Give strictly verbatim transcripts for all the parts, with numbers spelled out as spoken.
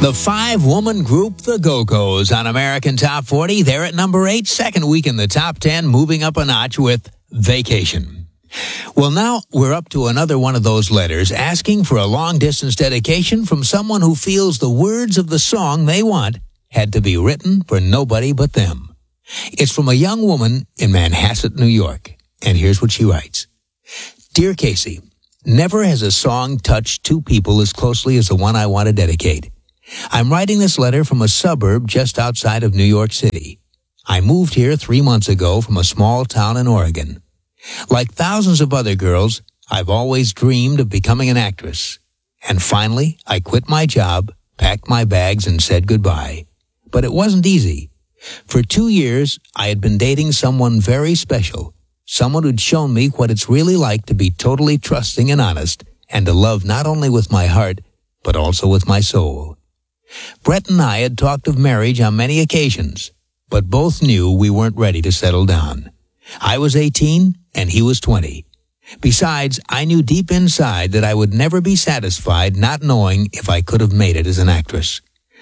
The five-woman group, the Go-Go's, on American Top forty. They're at number eight, second week in the top ten, moving up a notch with Vacation. Well, now we're up to another one of those letters asking for a long-distance dedication from someone who feels the words of the song they want had to be written for nobody but them. It's from a young woman in Manhasset, New York. And here's what she writes. Dear Casey, never has a song touched two people as closely as the one I want to dedicate. I'm writing this letter from a suburb just outside of New York City. I moved here three months ago from a small town in Oregon. Like thousands of other girls, I've always dreamed of becoming an actress. And finally, I quit my job, packed my bags, and said goodbye. But it wasn't easy. For two years, I had been dating someone very special, someone who'd shown me what it's really like to be totally trusting and honest, and to love not only with my heart, but also with my soul. Brett and I had talked of marriage on many occasions, but both knew we weren't ready to settle down. I was eighteen, and he was twenty. Besides, I knew deep inside that I would never be satisfied not knowing if I could have made it as an actress.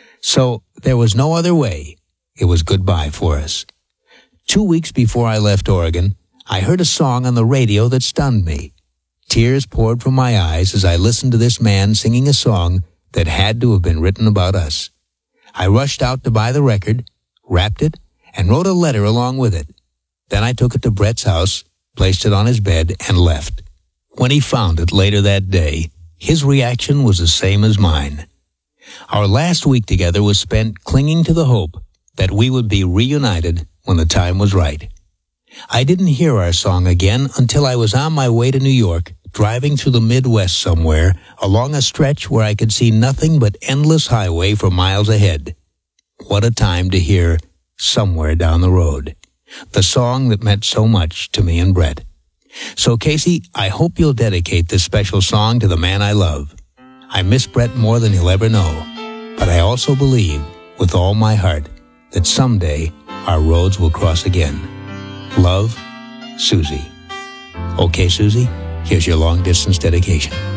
So there was no other way. It was goodbye for us. Two weeks before I left Oregon, I heard a song on the radio that stunned me. Tears poured from my eyes as I listened to this man singing a song that had to have been written about us. I rushed out to buy the record, wrapped it, and wrote a letter along with it. Then I took it to Brett's house, placed it on his bed, and left. When he found it later that day, his reaction was the same as mine. Our last week together was spent clinging to the hope that we would be reunited when the time was right. I didn't hear our song again until I was on my way to New York, driving through the Midwest somewhere, along a stretch where I could see nothing but endless highway for miles ahead. What a time to hear Somewhere Down the Road, the song that meant so much to me and Brett. So, Casey, I hope you'll dedicate this special song to the man I love. I miss Brett more than he'll ever know, but I also believe, with all my heart, that someday our roads will cross again. Love, Susie. Okay, Susie? Here's your long-distance dedication.